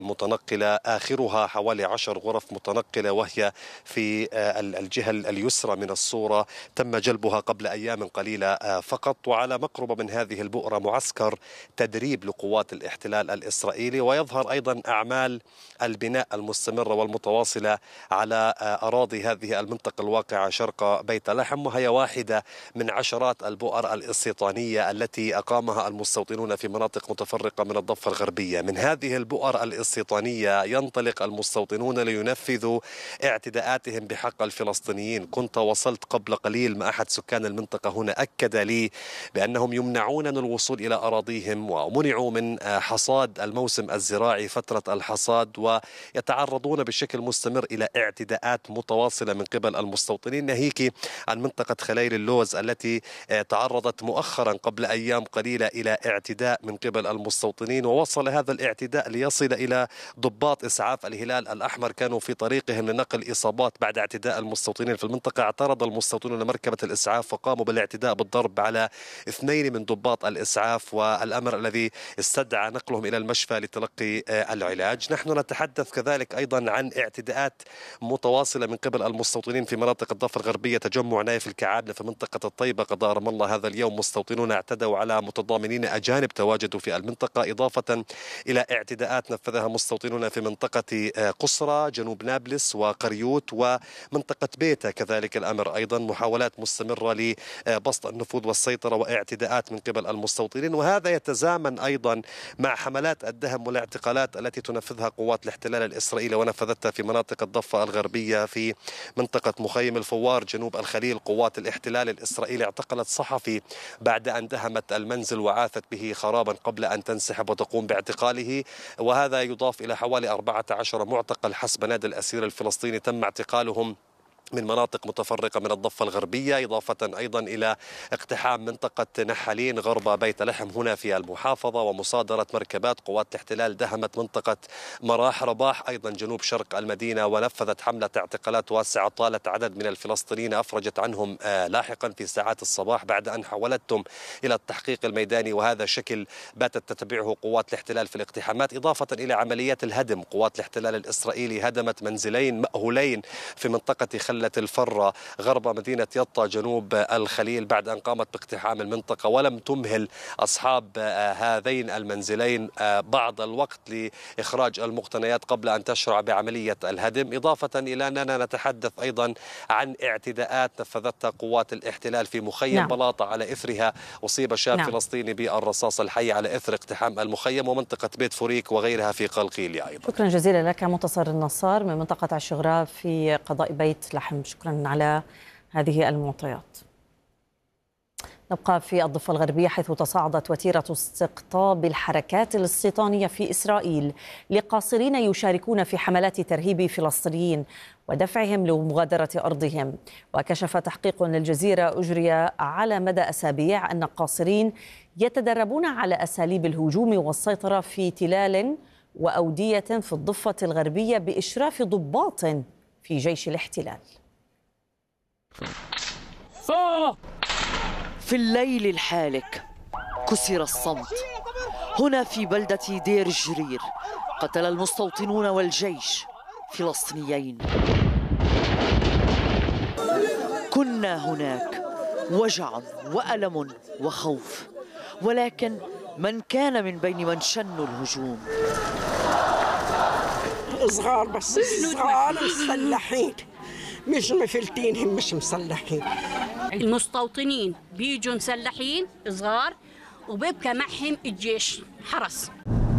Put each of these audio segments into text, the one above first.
متنقلة آخرها حوالي 10 غرف متنقلة، وهي في الجهة اليسرى من الصورة، تم جلبها قبل أيام قليلة فقط. وعلى مقربة من هذه البؤرة معسكر تدريب لقوات الاحتلال الإسرائيلي، ويظهر أيضا أعمال البناء المستمرة والمتواصلة على أراضي هذه المنطقة الواقعة شرق بيت لحم، وهي واحدة من عشرات البؤر الاستيطانية التي أقامها المستوطنون في مناطق متفرقة من الضفة الغربية. من هذه البؤر الاستيطانية ينطلق المستوطنون لينفذوا اعتداءاتهم بحق الفلسطينيين. كنت وصلت قبل قليل مع أحد سكان المنطقة هنا، أكد لي بأنهم يمنعون من الوصول إلى أراضيهم ومنعوا من حصاد الموسم الزراعي فترة الحصاد، ويتعرضون بشكل مستمر إلى اعتداءات متواصلة من قبل المستوطنين، ناهيك عن منطقة خليل اللوز التي تعرضت مؤخرا قبل أيام قليلة إلى اعتداء من قبل المستوطنين. ووصل هذا الاعتداء ليصل إلى ضباط إسعاف الهلال الأحمر كانوا في طريقهم لنقل إصابات بعد اعتداء المستوطنين في المنطقة. اعترض المستوطنون مركبة الإسعاف وقاموا بالاعتداء بالضرب على 2 من ضباط الإسعاف، والأمر الذي استدعى نقلهم إلى المشفى لتلقي العلاج. نحن نتحدث كذلك أيضا عن اعتداءات متواصلة من قبل المستوطنين في مناطق الضفة الغربية، تجمع نايف الكعابنة في منطقة الطيبة قضاء رام الله. هذا اليوم مستوطنون اعتدوا على متضامنين أجانب تواجدوا في المنطقة، إضافة إلى اعتداءات نفذها مستوطنون في منطقة قصرة جنوب نابلس وقريوت ومنطقة بيتا. كذلك الأمر أيضا محاولات مستمرة لبسط النفوذ والسيطرة واعتداءات من قبل المستوطنين. وهذا يتزامن أيضا مع حملات الدهم والاعتقالات التي تنفذها قوات الاحتلال الإسرائيلي ونفذتها في مناطق الضفة الغربية. في منطقة مخيم الفوار جنوب الخليل قوات الاحتلال الإسرائيلي اعتقلت صحفي بعد أن دهمت المنزل وعاثت به خرابا قبل أن تنسحب وتقوم باعتقاله، وهذا يضاف إلى حوالي 14 معتقل حسب نادي الأسير الفلسطيني تم اعتقالهم من مناطق متفرقة من الضفة الغربية، إضافة أيضا إلى اقتحام منطقة نحالين غرب بيت لحم هنا في المحافظة، ومصادرة مركبات. قوات الاحتلال دهمت منطقة مراح رباح أيضا جنوب شرق المدينة، ونفذت حملة اعتقالات واسعة طالت عدد من الفلسطينيين أفرجت عنهم لاحقا في ساعات الصباح بعد أن حولتهم إلى التحقيق الميداني. وهذا شكل باتت تتبعه قوات الاحتلال في الاقتحامات، إضافة إلى عمليات الهدم. قوات الاحتلال الإسرائيلي هدمت منزلين مأهولين في منطقة خلة الفرة غرب مدينة يطا جنوب الخليل بعد أن قامت باقتحام المنطقة، ولم تمهل أصحاب هذين المنزلين بعض الوقت لإخراج المقتنيات قبل أن تشرع بعملية الهدم. إضافة إلى أننا نتحدث أيضا عن اعتداءات نفذتها قوات الاحتلال في مخيم بلاطة، على إثرها أصيب شاب فلسطيني بالرصاص الحي على إثر اقتحام المخيم، ومنطقة بيت فوريك وغيرها في قلقيلية أيضا. شكرا جزيلا لك منتصر النصار من منطقة الشغراء في قضاء بيت لحم، شكرا على هذه المعطيات. نبقى في الضفة الغربية حيث تصاعدت وتيرة استقطاب الحركات الاستيطانية في إسرائيل لقاصرين يشاركون في حملات ترهيب فلسطينيين ودفعهم لمغادرة أرضهم. وكشف تحقيق للجزيرة أجري على مدى أسابيع أن قاصرين يتدربون على أساليب الهجوم والسيطرة في تلال وأودية في الضفة الغربية بإشراف ضباط في جيش الاحتلال. في الليل الحالك كسر الصمت هنا في بلدة دير الجرير. قتل المستوطنون والجيش فلسطينيين. كنا هناك وجع وألم وخوف، ولكن من كان من بين من شنوا الهجوم؟ صغار، بس صغار مسلحين، مش مفلتين، هم مش مسلحين. المستوطنين بيجوا مسلحين صغار وبيبقى معهم الجيش حرس.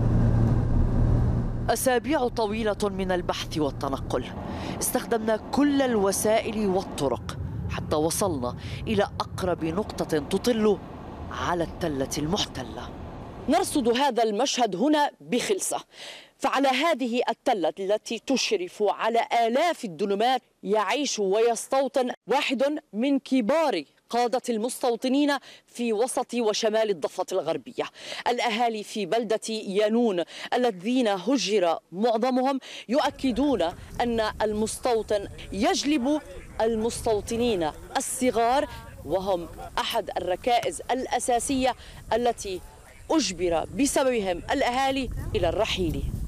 أسابيع طويلة من البحث والتنقل، استخدمنا كل الوسائل والطرق حتى وصلنا إلى أقرب نقطة تطل على التلة المحتلة. نرصد هذا المشهد هنا بخلصة، فعلى هذه التلة التي تشرف على آلاف الدنمات يعيش ويستوطن واحد من كبار قادة المستوطنين في وسط وشمال الضفة الغربية. الأهالي في بلدة يانون الذين هجر معظمهم يؤكدون أن المستوطن يجلب المستوطنين الصغار، وهم أحد الركائز الأساسية التي أجبر بسببهم الأهالي إلى الرحيل.